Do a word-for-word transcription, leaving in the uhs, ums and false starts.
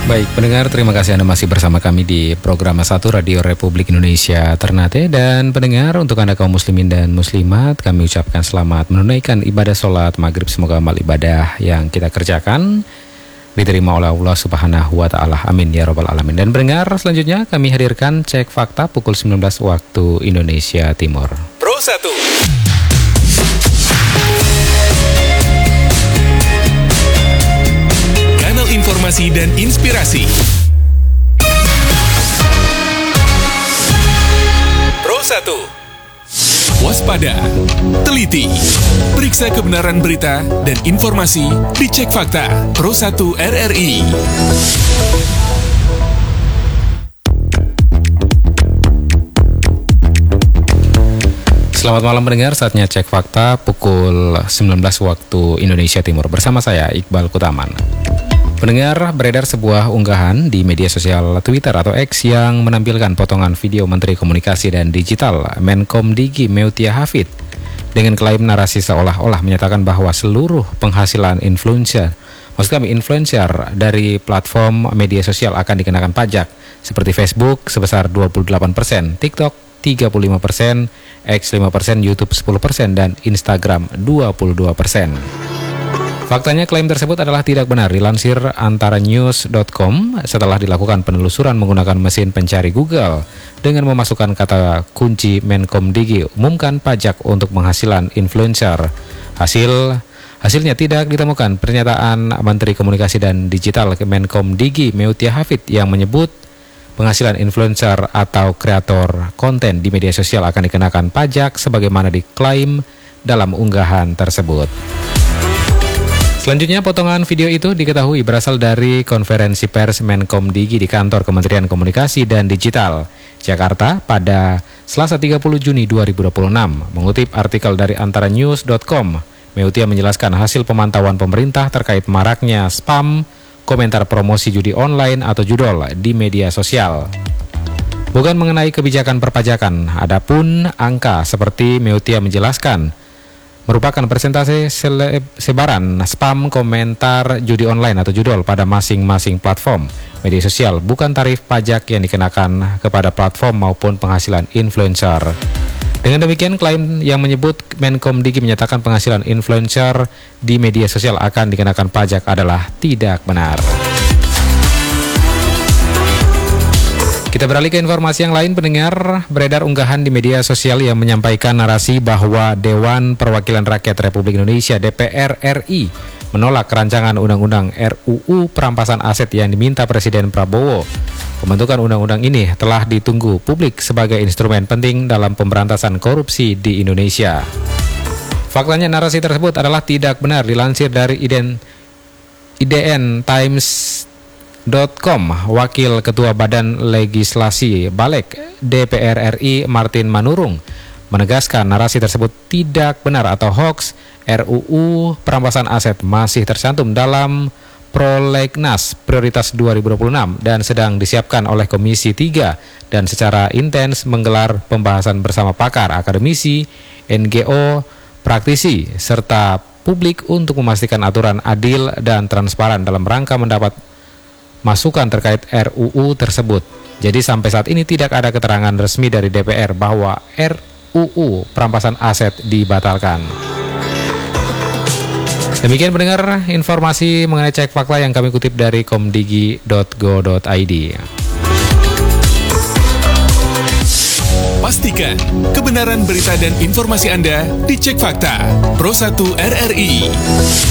Baik, pendengar, terima kasih Anda masih bersama kami di program satu Radio Republik Indonesia Ternate. Dan pendengar, untuk Anda kaum muslimin dan muslimat, kami ucapkan selamat menunaikan ibadah sholat maghrib. Semoga amal ibadah yang kita kerjakan diterima oleh Allah Subhanahu wa Ta'ala. Amin ya Rabbal Alamin. Dan pendengar, selanjutnya kami hadirkan cek fakta pukul sembilan belas waktu Indonesia Timur. Pro satu. Kanal informasi dan inspirasi. Pro satu. Waspada, teliti, periksa kebenaran berita dan informasi, dicek fakta. Pro satu R R I. Selamat malam pendengar, saatnya cek fakta pukul sembilan belas waktu Indonesia Timur. Bersama saya Iqbal Kutaman. Pendengar, beredar sebuah unggahan di media sosial Twitter atau X yang menampilkan potongan video Menteri Komunikasi dan Digital Menkomdigi Meutia Hafid dengan klaim narasi seolah-olah menyatakan bahwa seluruh penghasilan influencer, maksud kami influencer dari platform media sosial akan dikenakan pajak seperti Facebook sebesar dua puluh delapan persen, TikTok tiga puluh lima persen, X lima persen, YouTube sepuluh persen, dan Instagram dua puluh dua persen. Faktanya klaim tersebut adalah tidak benar. Dilansir antara news dot com, setelah dilakukan penelusuran menggunakan mesin pencari Google dengan memasukkan kata kunci Menkomdigi umumkan pajak untuk penghasilan influencer. Hasil hasilnya tidak ditemukan pernyataan Menteri Komunikasi dan Digital Menkomdigi Meutia Hafid yang menyebut penghasilan influencer atau kreator konten di media sosial akan dikenakan pajak sebagaimana diklaim dalam unggahan tersebut. Selanjutnya, potongan video itu diketahui berasal dari konferensi pers Menkomdigi di kantor Kementerian Komunikasi dan Digital, Jakarta pada Selasa tiga puluh Juni dua ribu dua puluh enam. Mengutip artikel dari antara news dot com, Meutia menjelaskan hasil pemantauan pemerintah terkait maraknya spam, komentar promosi judi online atau judol di media sosial. Bukan mengenai kebijakan perpajakan, adapun angka seperti Meutia menjelaskan merupakan persentase sele- sebaran spam komentar judi online atau judol pada masing-masing platform media sosial, bukan tarif pajak yang dikenakan kepada platform maupun penghasilan influencer. Dengan demikian, klaim yang menyebut Menkomdigi menyatakan penghasilan influencer di media sosial akan dikenakan pajak adalah tidak benar. Kita beralih ke informasi yang lain, pendengar. Beredar unggahan di media sosial yang menyampaikan narasi bahwa Dewan Perwakilan Rakyat Republik Indonesia D P R R I menolak rancangan undang-undang R U U perampasan aset yang diminta Presiden Prabowo. Pembentukan undang-undang ini telah ditunggu publik sebagai instrumen penting dalam pemberantasan korupsi di Indonesia. Faktanya narasi tersebut adalah tidak benar. Dilansir dari Iden, I D N Times dot com, Wakil Ketua Badan Legislasi Balek D P R R I Martin Manurung menegaskan narasi tersebut tidak benar atau hoax. R U U perampasan aset masih tercantum dalam Prolegnas Prioritas dua ribu dua puluh enam dan sedang disiapkan oleh Komisi tiga dan secara intens menggelar pembahasan bersama pakar, akademisi, N G O, praktisi, serta publik untuk memastikan aturan adil dan transparan dalam rangka mendapat masukan terkait R U U tersebut. Jadi sampai saat ini tidak ada keterangan resmi dari D P R bahwa R U U perampasan aset dibatalkan. Demikian pendengar informasi mengenai cek fakta yang kami kutip dari komdigi dot go dot i d. Pastikan kebenaran berita dan informasi Anda dicek fakta. Pro satu R R I.